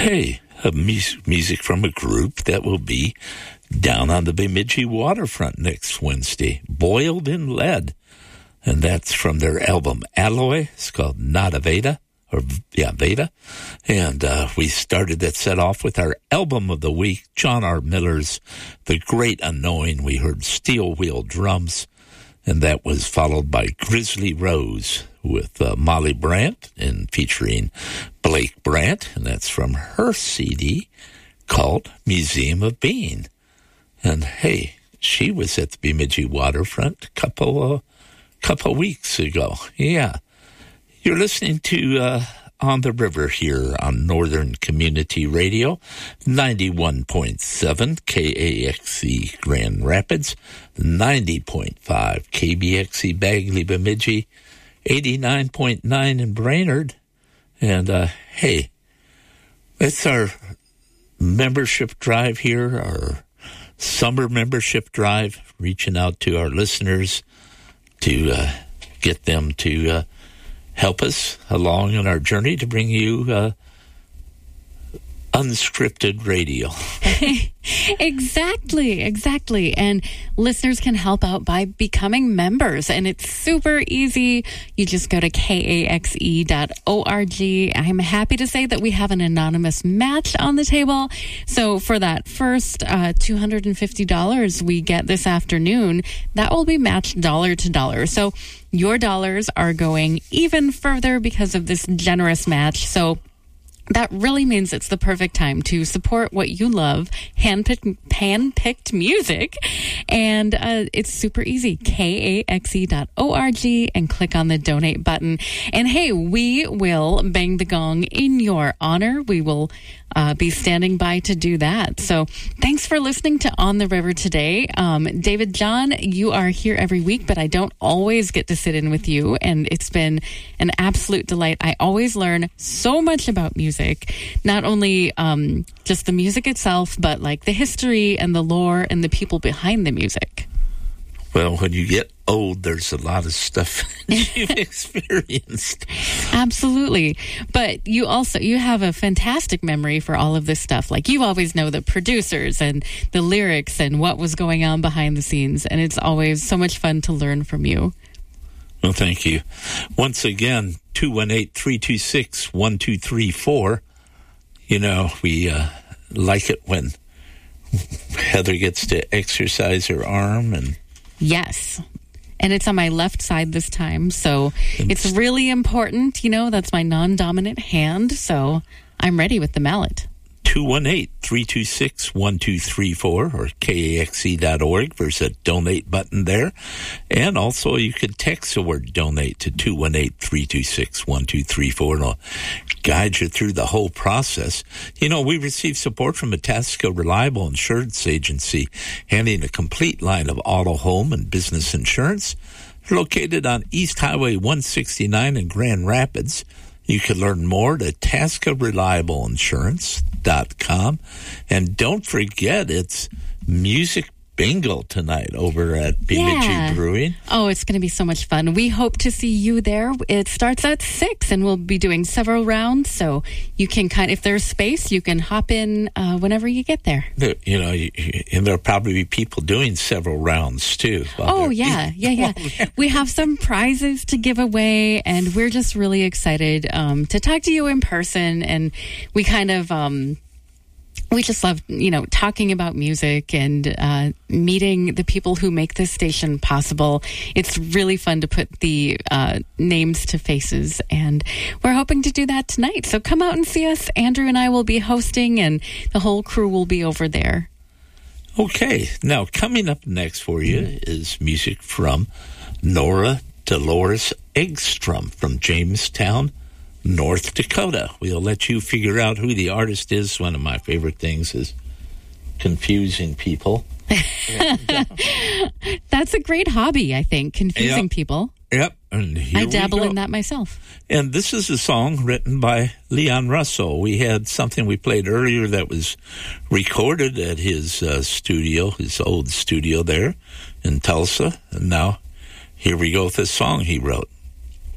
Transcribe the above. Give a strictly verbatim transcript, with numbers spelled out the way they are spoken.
hey, a mu- music from a group that will be down on the Bemidji waterfront next Wednesday, Boiled in Lead. And that's from their album Alloy. It's called Nada Veda, or yeah, Veda. And uh, we started that set off with our album of the week, John R. Miller's The Great Unknowing. We heard Steel Wheel Drums, and that was followed by Grizzly Rose with uh, Molly Brandt and featuring Blake Brandt, and that's from her C D called Museum of Being. And hey, she was at the Bemidji waterfront a couple of couple weeks ago. Yeah. You're listening to uh, On the River here on Northern Community Radio, ninety-one point seven K A X E Grand Rapids, ninety point five K B X E Bagley Bemidji, eighty-nine point nine in Brainerd. And uh, hey, it's our membership drive here, our summer membership drive, reaching out to our listeners to uh, get them to uh, help us along on our journey to bring you uh, unscripted radio. Exactly, exactly. And listeners can help out by becoming members. And it's super easy. You just go to K A X E dot org. I'm happy to say that we have an anonymous match on the table. So for that first uh, two hundred fifty dollars we get this afternoon, that will be matched dollar to dollar. So your dollars are going even further because of this generous match. So that really means it's the perfect time to support what you love, hand-picked, hand-picked music. And uh, it's super easy, K A X E dot org, and click on the donate button. And hey, we will bang the gong in your honor. We will uh, be standing by to do that. So thanks for listening to On the River today. Um, David John, you are here every week, but I don't always get to sit in with you. And it's been an absolute delight. I always learn so much about music, not only um, just the music itself, but like the history and the lore and the people behind the music. Well, when you get old, there's a lot of stuff you've experienced. Absolutely. But you also, you have a fantastic memory for all of this stuff. Like you always know the producers and the lyrics and what was going on behind the scenes. And it's always so much fun to learn from you. Well, thank you. Once again, two one eight, three two six, one two three four. You know, we uh, like it when Heather gets to exercise her arm. And yes. And it's on my left side this time. So it's really important. You know, that's my non-dominant hand. So I'm ready with the mallet. two one eight, three two six, one two three four or K A X E dot org. There's a donate button there. And also you could text the word donate to two one eight, three two six, one two three four, and I'll guide you through the whole process. You know, we receive support from Itasca Reliable Insurance Agency, handling a complete line of auto, home, and business insurance. Located on East Highway one sixty-nine in Grand Rapids. You can learn more at Itasca Reliable Insurance dot com. And don't forget, it's Music Bingo tonight over at Bemidji yeah. Brewing. Oh, it's going to be so much fun. We hope to see you there. It starts at six, and we'll be doing several rounds. So you can kind of, if there's space, you can hop in uh, whenever you get there. There, you know, you, and there'll probably be people doing several rounds too. Oh, yeah, yeah, yeah. We have some prizes to give away, and we're just really excited um, to talk to you in person. And we kind of... Um, We just love, you know, talking about music and uh, meeting the people who make this station possible. It's really fun to put the uh, names to faces, and we're hoping to do that tonight. So come out and see us. Andrew and I will be hosting, and the whole crew will be over there. Okay. Now, coming up next for you is music from Nora Dolores Eggstrom from Jamestown, North Dakota. We'll let you figure out who the artist is. One of my favorite things is confusing people. and, uh, That's a great hobby, I think, confusing yep. people. Yep. And here I dabble we go. in that myself. And this is a song written by Leon Russell. We had something we played earlier that was recorded at his uh, studio, his old studio there in Tulsa. And now here we go with this song he wrote.